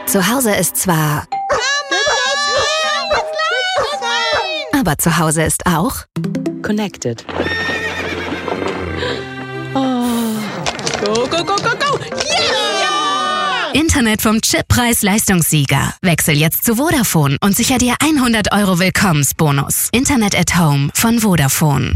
Zu Hause ist zwar... Aber zu Hause ist auch... Connected. Go, go, go, go, go! Yeah! Internet vom Chip Preis-Leistungssieger. Wechsel jetzt zu Vodafone und sicher dir 100 € Willkommensbonus. Internet at Home von Vodafone.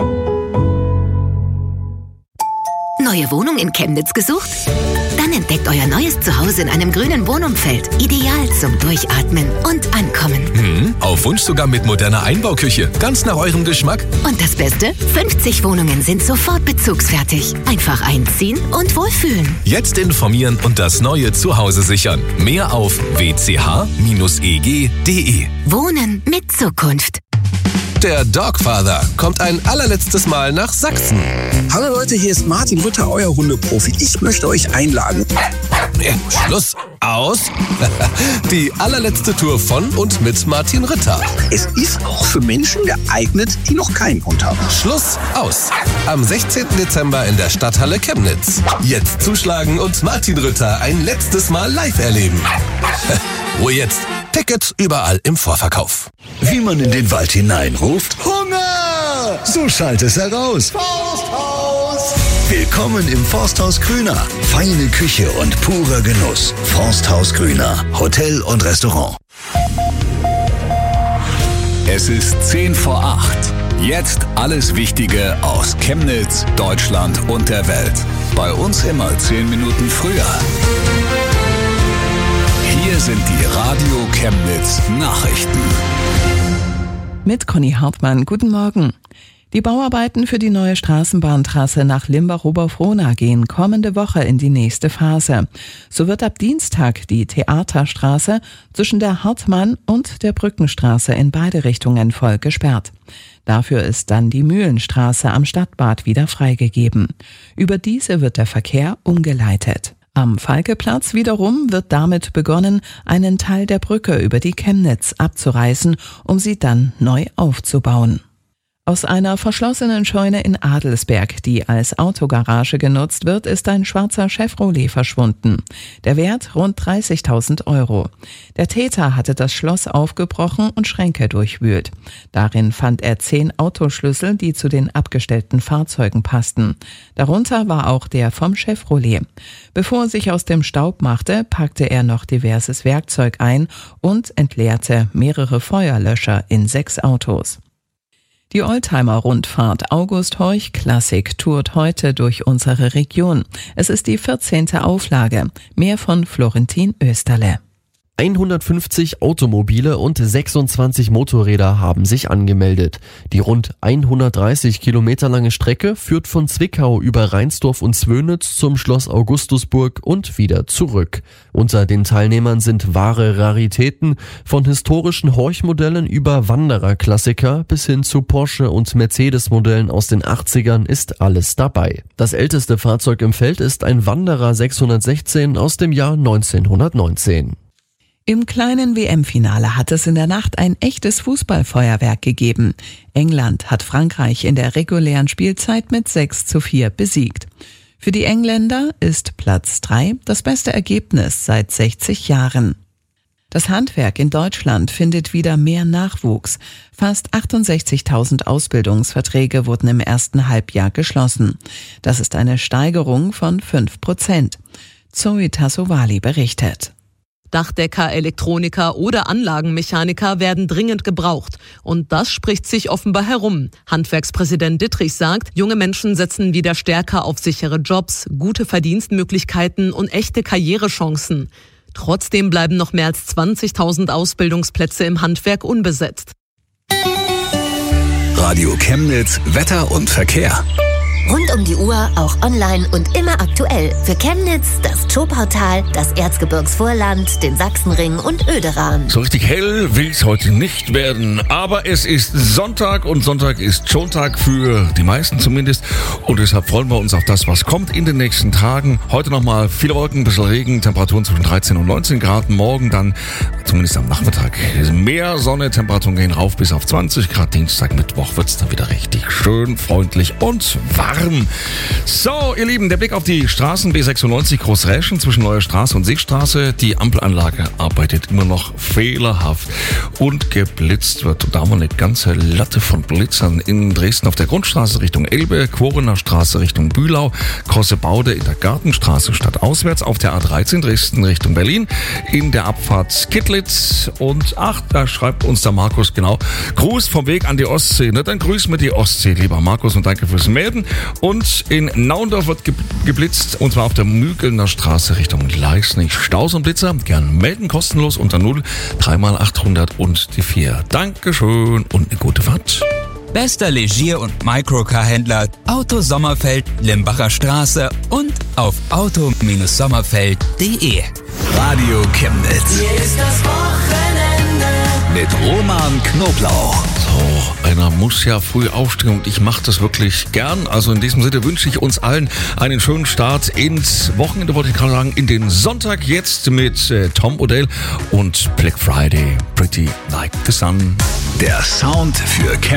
Neue Wohnung in Chemnitz gesucht? Dann entdeckt euer neues Zuhause in einem grünen Wohnumfeld. Ideal zum Durchatmen und Ankommen. Auf Wunsch sogar mit moderner Einbauküche. Ganz nach eurem Geschmack. Und das Beste? 50 Wohnungen sind sofort bezugsfertig. Einfach einziehen und wohlfühlen. Jetzt informieren und das neue Zuhause sichern. Mehr auf wch-eg.de. Wohnen mit Zukunft. Der Dogfather kommt ein allerletztes Mal nach Sachsen. Hallo Leute, hier ist Martin Rütter, euer Hundeprofi. Ich möchte euch einladen. Schluss. Aus. Die allerletzte Tour von und mit Martin Rütter. Es ist auch für Menschen geeignet, die noch keinen Hund haben. Schluss. Aus. Am 16. Dezember in der Stadthalle Chemnitz. Jetzt zuschlagen und Martin Rütter ein letztes Mal live erleben. Ruhe jetzt. Tickets überall im Vorverkauf. Wie man in den Wald hineinruft: Hunger! So schallt es heraus. Forsthaus! Willkommen im Forsthaus Grüner. Feine Küche und purer Genuss. Forsthaus Grüner. Hotel und Restaurant. Es ist 10 vor 8. Jetzt alles Wichtige aus Chemnitz, Deutschland und der Welt. Bei uns immer 10 Minuten früher. Hier sind die Radio Chemnitz Nachrichten. Mit Conny Hartmann. Guten Morgen. Die Bauarbeiten für die neue Straßenbahntrasse nach Limbach-Oberfrohna gehen kommende Woche in die nächste Phase. So wird ab Dienstag die Theaterstraße zwischen der Hartmann- und der Brückenstraße in beide Richtungen voll gesperrt. Dafür ist dann die Mühlenstraße am Stadtbad wieder freigegeben. Über diese wird der Verkehr umgeleitet. Am Falkeplatz wiederum wird damit begonnen, einen Teil der Brücke über die Chemnitz abzureißen, um sie dann neu aufzubauen. Aus einer verschlossenen Scheune in Adelsberg, die als Autogarage genutzt wird, ist ein schwarzer Chevrolet verschwunden. Der Wert rund 30.000 €. Der Täter hatte das Schloss aufgebrochen und Schränke durchwühlt. Darin fand er 10 Autoschlüssel, die zu den abgestellten Fahrzeugen passten. Darunter war auch der vom Chevrolet. Bevor er sich aus dem Staub machte, packte er noch diverses Werkzeug ein und entleerte mehrere Feuerlöscher in 6 Autos. Die Oldtimer-Rundfahrt August Horch Classic tourt heute durch unsere Region. Es ist die 14. Auflage. Mehr von Florentin Österle. 150 Automobile und 26 Motorräder haben sich angemeldet. Die rund 130 Kilometer lange Strecke führt von Zwickau über Reinsdorf und Zwönitz zum Schloss Augustusburg und wieder zurück. Unter den Teilnehmern sind wahre Raritäten, von historischen Horch-Modellen über Wanderer-Klassiker bis hin zu Porsche- und Mercedes-Modellen aus den 80ern ist alles dabei. Das älteste Fahrzeug im Feld ist ein Wanderer 616 aus dem Jahr 1919. Im kleinen WM-Finale hat es in der Nacht ein echtes Fußballfeuerwerk gegeben. England hat Frankreich in der regulären Spielzeit mit 6:4 besiegt. Für die Engländer ist Platz 3 das beste Ergebnis seit 60 Jahren. Das Handwerk in Deutschland findet wieder mehr Nachwuchs. Fast 68.000 Ausbildungsverträge wurden im ersten Halbjahr geschlossen. Das ist eine Steigerung von 5%. Zoe Tassovali berichtet. Dachdecker, Elektroniker oder Anlagenmechaniker werden dringend gebraucht. Und das spricht sich offenbar herum. Handwerkspräsident Dittrich sagt, junge Menschen setzen wieder stärker auf sichere Jobs, gute Verdienstmöglichkeiten und echte Karrierechancen. Trotzdem bleiben noch mehr als 20.000 Ausbildungsplätze im Handwerk unbesetzt. Radio Chemnitz, Wetter und Verkehr. Rund um die Uhr, auch online und immer aktuell. Für Chemnitz, das Zschopautal, das Erzgebirgsvorland, den Sachsenring und Öderan. So richtig hell will es heute nicht werden, aber es ist Sonntag und Sonntag ist Schontag für die meisten zumindest. Und deshalb freuen wir uns auf das, was kommt in den nächsten Tagen. Heute nochmal viele Wolken, ein bisschen Regen, Temperaturen zwischen 13 und 19 Grad. Morgen dann zumindest am Nachmittag. Mehr Sonne, Temperaturen gehen rauf bis auf 20 Grad. Dienstag, Mittwoch wird's dann wieder richtig schön, freundlich und warm. So, ihr Lieben, der Blick auf die Straßen B96 Großräschen zwischen Neue Straße und Seestraße. Die Ampelanlage arbeitet immer noch fehlerhaft und geblitzt wird. Und da haben wir eine ganze Latte von Blitzern in Dresden auf der Grundstraße Richtung Elbe, Quorener Straße Richtung Bühlau, Kossebaude in der Gartenstraße stadtauswärts, auf der A13 Dresden Richtung Berlin, in der Abfahrt Kittlitz und da schreibt uns der Markus genau, Gruß vom Weg an die Ostsee. Na, dann grüßen wir die Ostsee, lieber Markus, und danke fürs Melden. Und in Naundorf wird geblitzt, und zwar auf der Mügelner Straße Richtung Leisnig. Staus und Blitzer, gern melden, kostenlos unter 0 3x800 und die 4. Dankeschön und eine gute Fahrt. Bester Legier- und Microcar-Händler Auto Sommerfeld, Limbacher Straße und auf auto-sommerfeld.de. Radio Chemnitz. Hier ist das Wochenende mit Roman Knoblauch. So, einer muss ja früh aufstehen und ich mache das wirklich gern. Also in diesem Sinne wünsche ich uns allen einen schönen Start ins Wochenende, wollte ich gerade sagen, in den Sonntag jetzt mit Tom Odell und Black Friday, Pretty Like the Sun. Der Sound für Chemnitz.